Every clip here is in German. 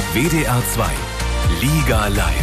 WDR 2 Liga live.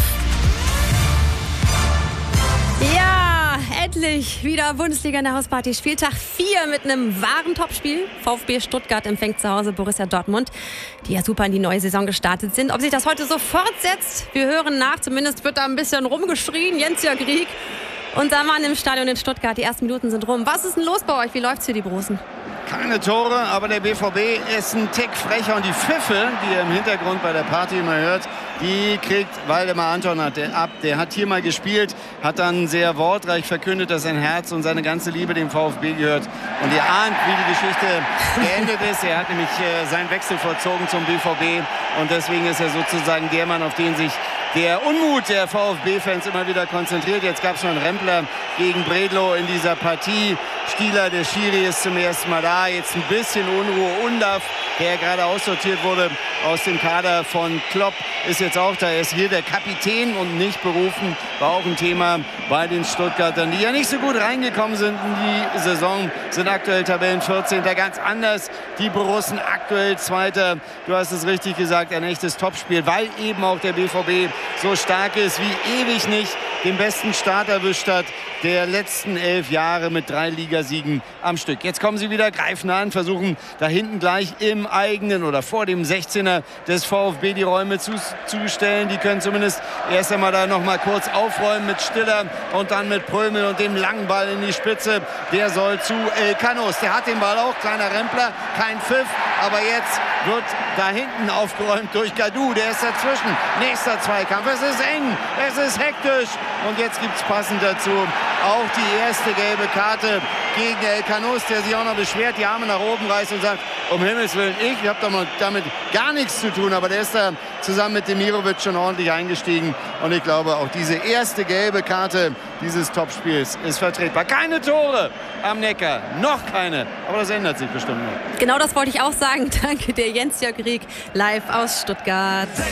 Ja, endlich wieder Bundesliga in der Hausparty. Spieltag 4 mit einem wahren Topspiel. VfB Stuttgart empfängt zu Hause Borussia Dortmund, die ja super in die neue Saison gestartet sind. Ob sich das heute so fortsetzt, wir hören nach. Zumindest wird da ein bisschen rumgeschrien. Jens-Jörg Rieck, unser Mann im Stadion in Stuttgart. Die ersten Minuten sind rum. Was ist denn los bei euch? Wie läuft's für die Borussen? Keine Tore, aber der BVB ist ein Tick frecher und die Pfiffe, die ihr im Hintergrund bei der Party immer hört, die kriegt Waldemar Anton ab. Der hat hier mal gespielt, hat dann sehr wortreich verkündet, dass sein Herz und seine ganze Liebe dem VfB gehört. Und ihr ahnt, wie die Geschichte geendet ist. Er hat nämlich seinen Wechsel vollzogen zum BVB und deswegen ist er sozusagen der Mann, auf den sich der Unmut der VfB-Fans immer wieder konzentriert. Jetzt gab es noch einen Rempler gegen Bredlow in dieser Partie. Stieler, der Schiri, ist zum ersten Mal da. Jetzt ein bisschen Unruhe. Undav, der gerade aussortiert wurde aus dem Kader von Klopp, ist jetzt auch da. Er ist hier der Kapitän und nicht berufen. War auch ein Thema bei den Stuttgartern, die ja nicht so gut reingekommen sind in die Saison. Sind aktuell Tabellen 14. Ganz anders. Die Borussen aktuell Zweiter. Du hast es richtig gesagt, ein echtes Topspiel, weil eben auch der BVB so stark ist wie ewig nicht, den besten Start erwischt hat der letzten 11 Jahre mit 3 Ligasiegen am Stück. Jetzt kommen sie wieder, greifen an, versuchen da hinten gleich im eigenen oder vor dem 16er des VfB die Räume zustellen. Die können zumindest erst einmal da noch mal kurz aufräumen mit Stiller und dann mit Prömel und dem langen Ball in die Spitze. Der soll zu Elkanus. Der hat den Ball auch, kleiner Rempler, kein Pfiff, aber jetzt wird da hinten aufgeräumt durch Gadou. Der ist dazwischen. Nächster Zweikampf. Es ist eng, es ist hektisch und jetzt gibt es passend dazu auch die erste gelbe Karte gegen Elkanus, der sich auch noch beschwert, die Arme nach oben reißt und sagt, um Himmels Willen, ich habe damit gar nichts zu tun. Aber der ist da zusammen mit Demirovic schon ordentlich eingestiegen. Und ich glaube, auch diese erste gelbe Karte dieses Topspiels ist vertretbar. Keine Tore am Neckar, noch keine. Aber das ändert sich bestimmt noch. Genau das wollte ich auch sagen. Danke dir, Jens-Jörg Rieck, live aus Stuttgart.